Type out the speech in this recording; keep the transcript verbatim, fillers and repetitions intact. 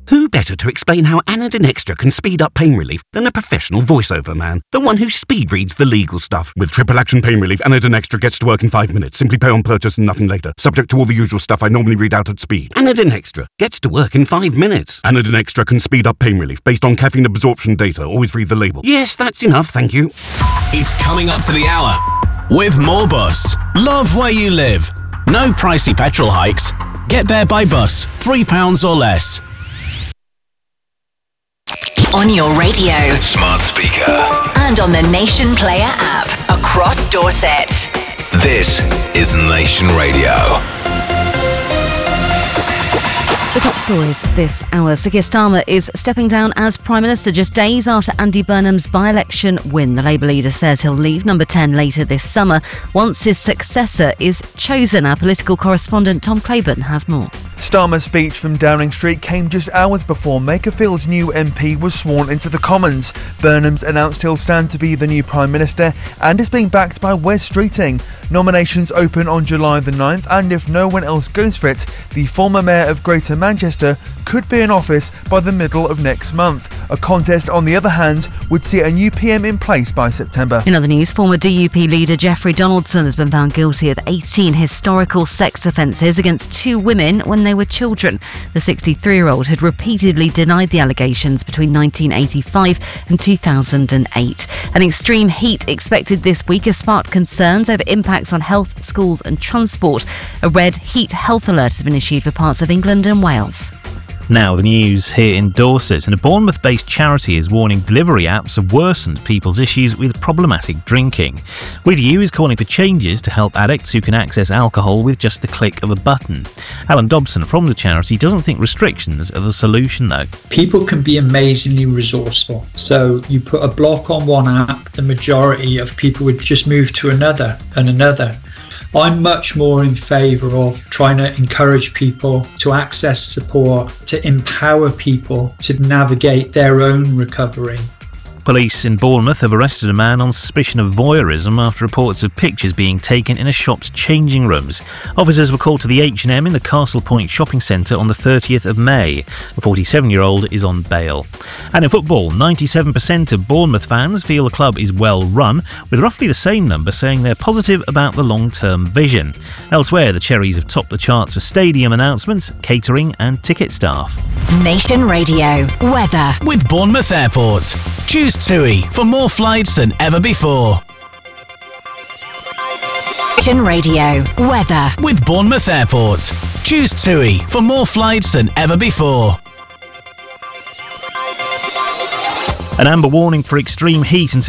Who better to explain how Anadin Extra can speed up pain relief than a professional voiceover man? The one who speed reads the legal stuff. With triple action pain relief, Anadin Extra gets to work in five minutes. Simply pay on purchase and nothing later. Subject to all the usual stuff I normally read out at speed. Anadin Extra gets to work in five minutes. Anadin Extra can speed up pain relief based on caffeine absorption data. Always read the label. Yes, that's enough, thank you. It's coming up to the hour with Moorbus. Love where you live. No pricey petrol hikes. Get there by bus, three pounds or less. On your radio, smart speaker, and on the Nation Player app across Dorset. This is Nation Radio. The top stories this hour. Sir Keir Starmer is stepping down as Prime Minister just days after Andy Burnham's by-election win. The Labour leader says he'll leave Number ten later this summer once his successor is chosen. Our political correspondent Tom Claiborne has more. Starmer's speech from Downing Street came just hours before Makerfield's new M P was sworn into the Commons. Burnham's announced he'll stand to be the new Prime Minister and is being backed by Wes Streeting. Nominations open on July the ninth, and if no one else goes for it, the former Mayor of Greater Manchester could be in office by the middle of next month. A contest, on the other hand, would see a new P M in place by September. In other news, former D U P leader Jeffrey Donaldson has been found guilty of eighteen historical sex offences against two women when they were children. The sixty-three-year-old had repeatedly denied the allegations between nineteen eighty-five and two thousand eight. An extreme heat expected this week has sparked concerns over impacts on health, schools and transport. A red heat health alert has been issued for parts of England and Wales. Now the news here in Dorset, and a Bournemouth-based charity is warning delivery apps have worsened people's issues with problematic drinking. With You is calling for changes to help addicts who can access alcohol with just the click of a button. Alan Dobson from the charity doesn't think restrictions are the solution though. People can be amazingly resourceful. So you put a block on one app, the majority of people would just move to another and another. I'm much more in favour of trying to encourage people to access support, to empower people to navigate their own recovery. Police in Bournemouth have arrested a man on suspicion of voyeurism after reports of pictures being taken in a shop's changing rooms. Officers were called to the H and M in the Castle Point shopping centre on the thirtieth of May. A forty-seven-year-old is on bail. And in football, ninety-seven percent of Bournemouth fans feel the club is well run, with roughly the same number saying they're positive about the long-term vision. Elsewhere, the Cherries have topped the charts for stadium announcements, catering and ticket staff. Nation Radio weather with Bournemouth Airport. Choose TUI for more flights than ever before. Nation Radio weather with Bournemouth Airport. Choose TUI for more flights than ever before. An amber warning for extreme heat until